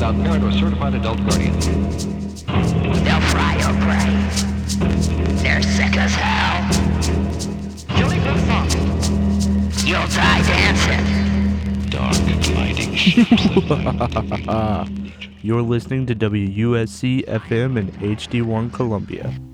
without parent or certified adult guardian. They'll fry your brain. They're sick as hell. Jelly for fun. You'll die dancing. Dark gliding ships that You're listening to WUSC FM and HD1 Columbia.